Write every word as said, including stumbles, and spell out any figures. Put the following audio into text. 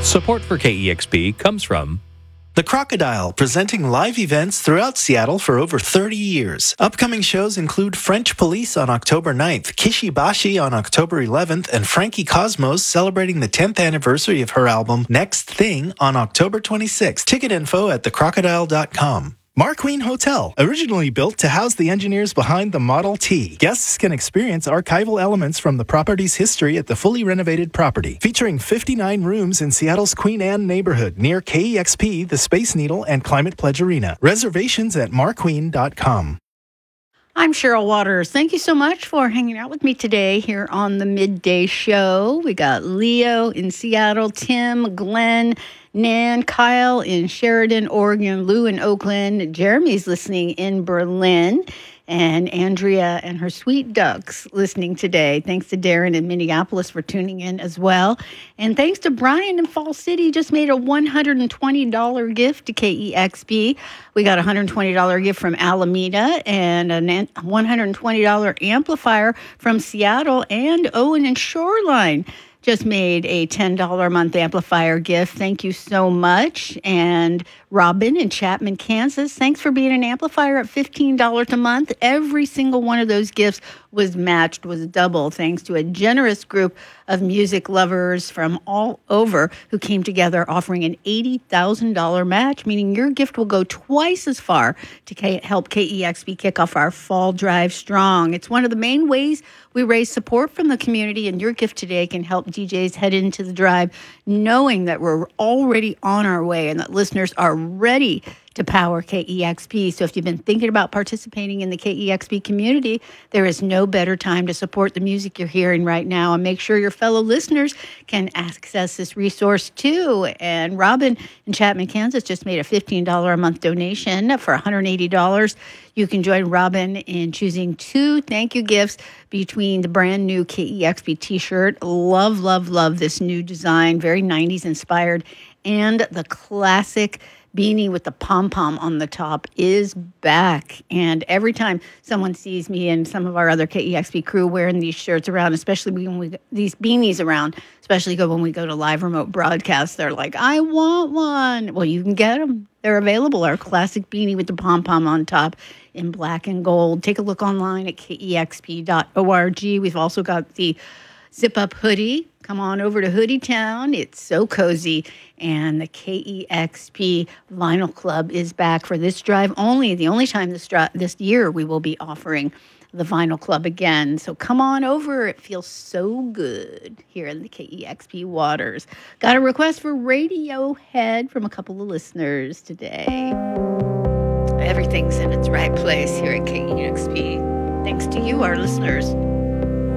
Support for K E X P comes from The Crocodile, presenting live events throughout Seattle for over thirty years. Upcoming shows include French Police on October ninth, Kishibashi on October eleventh, and Frankie Cosmos celebrating the tenth anniversary of her album Next Thing on October twenty-sixth. Ticket info at the crocodile dot com. Marqueen Hotel, originally built to house the engineers behind the Model T. Guests can experience archival elements from the property's history at the fully renovated property. Featuring fifty-nine rooms in Seattle's Queen Anne neighborhood near K E X P, the Space Needle, and Climate Pledge Arena. Reservations at marqueen dot com. I'm Cheryl Waters. Thank you so much for hanging out with me today here on the Midday Show. We got Leo in Seattle, Tim, Glenn, Nan, Kyle in Sheridan, Oregon, Lou in Oakland, Jeremy's listening in Berlin, and Andrea and her sweet ducks listening today. Thanks to Darren in Minneapolis for tuning in as well. And thanks to Brian in Fall City, just made a one hundred twenty dollars gift to K E X P. We got a one hundred twenty dollars gift from Alameda and a one hundred twenty dollars amplifier from Seattle, and Owen and Shoreline just made a ten dollars a month amplifier gift. Thank you so much. And Robin in Chapman, Kansas, thanks for being an amplifier at fifteen dollars a month. Every single one of those gifts was matched, was double, thanks to a generous group of music lovers from all over who came together offering an eighty thousand dollars match, meaning your gift will go twice as far to K- help K E X P kick off our Fall Drive strong. It's one of the main ways we raise support from the community, and your gift today can help D Js head into the drive knowing that we're already on our way and that listeners are ready to power K E X P. So if you've been thinking about participating in the K E X P community, there is no better time to support the music you're hearing right now and make sure your fellow listeners can access this resource too. And Robin in Chapman, Kansas just made a fifteen dollars a month donation for one hundred eighty dollars. You can join Robin in choosing two thank you gifts between the brand new K E X P t-shirt. Love, love, love this new design. Very nineties inspired. And the classic beanie with the pom-pom on the top is back. And every time someone sees me and some of our other K E X P crew wearing these shirts around, especially when we these beanies around, especially go when we go to live remote broadcasts, they're like, I want one. Well, you can get them. They're available. Our classic beanie with the pom-pom on top in black and gold. Take a look online at K E X P dot org. We've also got the zip-up hoodie. Come on over to Hoodie Town. It's so cozy. And the K E X P Vinyl Club is back for this drive only. The only time this dri- this year we will be offering the Vinyl Club again. So come on over. It feels so good here in the K E X P waters. Got a request for Radiohead from a couple of listeners today. Everything's in its right place here at K E X P. Thanks to you, our listeners.